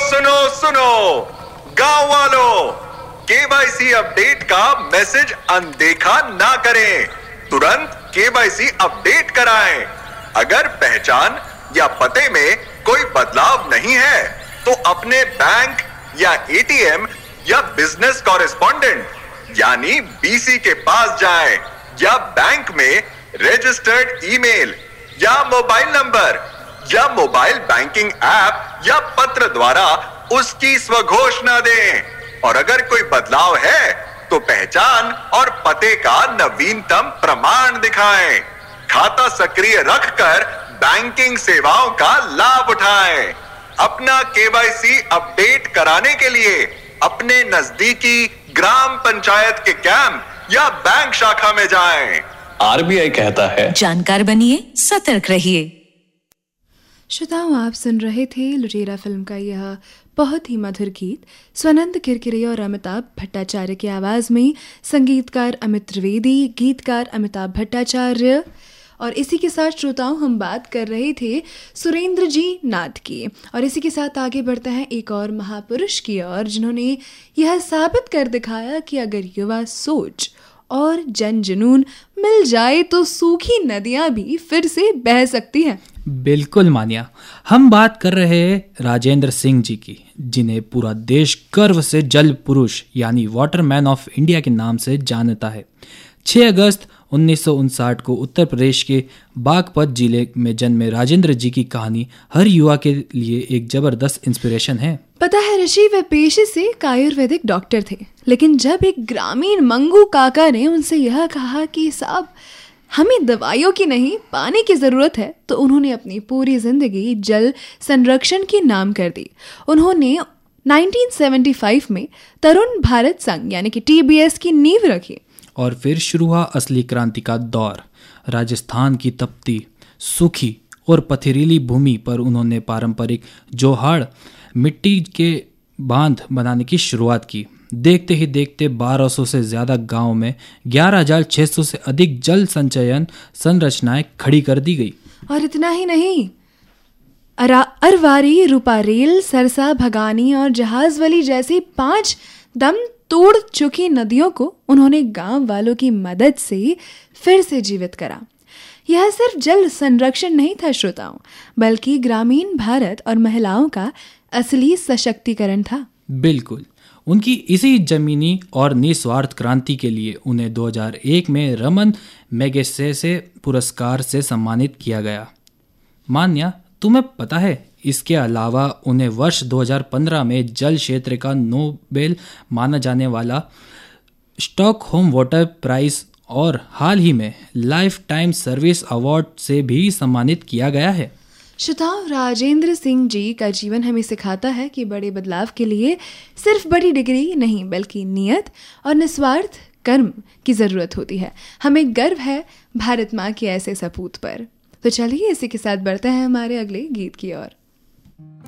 सुनो सुनो गांव वालों, केवाईसी अपडेट का मैसेज अनदेखा ना करें। तुरंत केवाईसी अपडेट कराएं। अगर पहचान या पते में कोई बदलाव नहीं है तो अपने बैंक या एटीएम या बिजनेस कॉरेस्पॉन्डेंट यानी बीसी के पास जाएं या बैंक में रजिस्टर्ड ईमेल या मोबाइल नंबर या मोबाइल बैंकिंग ऐप या पत्र द्वारा उसकी स्वघोषणा दें। और अगर कोई बदलाव है तो पहचान और पते का नवीनतम प्रमाण दिखाएं। खाता सक्रिय रखकर बैंकिंग सेवाओं का लाभ उठाएं। अपना केवाईसी अपडेट कराने के लिए अपने नजदीकी ग्राम पंचायत के कैंप या बैंक शाखा में जाएं। आरबीआई कहता है, जानकार बनिए, सतर्क रहिए। श्रोताओं, आप सुन रहे थे लुटेरा फिल्म का यह बहुत ही मधुर गीत। स्वनंद किरकिरे और अमिताभ भट्टाचार्य की आवाज में, संगीतकार अमित त्रिवेदी, गीतकार अमिताभ भट्टाचार्य। और इसी के साथ श्रोताओं, हम बात कर रहे थे सुरेंद्र जी नाथ की। और इसी के साथ आगे बढ़ते हैं एक और महापुरुष की ओर, जिन्होंने यह साबित कर दिखाया कि अगर युवा सोच और जन जुनून मिल जाए तो सूखी नदियां भी फिर से बह सकती हैं। बिल्कुल मानिया, हम बात कर रहे हैं राजेंद्र सिंह जी की, जिन्हें पूरा देश गर्व से जल पुरुष यानी वाटरमैन ऑफ इंडिया के नाम से जानता है। 6 अगस्त 1959 को उत्तर प्रदेश के बागपत जिले में जन्मे राजेंद्र जी की कहानी हर युवा के लिए एक जबरदस्त इंस्पिरेशन है। पता है ऋषि, वे पेशे से एक आयुर्वेदिक डॉक्टर थे, लेकिन जब एक ग्रामीण मंगू काका ने उनसे यह कहा कि साहब हमें दवाइयों की नहीं पानी की जरूरत है, तो उन्होंने अपनी पूरी जिंदगी जल संरक्षण की नाम कर दी। उन्होंने 1975 में तरुण भारत संघ यानी कि TBS की नींव रखी। और फिर शुरू हुआ असली क्रांति का दौर। राजस्थान की तपती, सूखी और पथरीली भूमि पर उन्होंने पारंपरिक जोहाड़ मिट्टी के बांध बनाने की शुरुआत की। देखते ही देखते 1200 से ज्यादा गांव में 11,600 से अधिक जल संचयन संरचनाएं खड़ी कर दी गई। और इतना ही नहीं, अरवारी, रूपारेल, सरसा, भगानी और जहाजवली जैसी 5 दम तोड़ चुकी नदियों को उन्होंने गांव वालों की मदद से फिर से जीवित करा। यह सिर्फ जल संरक्षण नहीं था श्रोताओं, बल्कि ग्रामीण भारत और महिलाओं का असली सशक्तिकरण था। बिल्कुल, उनकी इसी जमीनी और निस्वार्थ क्रांति के लिए उन्हें 2001 में रमन मैगसेसे पुरस्कार से सम्मानित किया गया। मान्या, तुम्हें पता है, इसके अलावा उन्हें वर्ष 2015 में जल क्षेत्र का नोबेल माना जाने वाला स्टॉकहोम वाटर प्राइज और हाल ही में लाइफ टाइम सर्विस अवार्ड से भी सम्मानित किया गया है। श्रोताओं, राजेंद्र सिंह जी का जीवन हमें सिखाता है कि बड़े बदलाव के लिए सिर्फ बड़ी डिग्री नहीं, बल्कि नियत और निस्वार्थ कर्म की जरूरत होती है। हमें गर्व है भारत माँ के ऐसे सपूत पर। तो चलिए इसी के साथ बढ़ते हैं हमारे अगले गीत की ओर।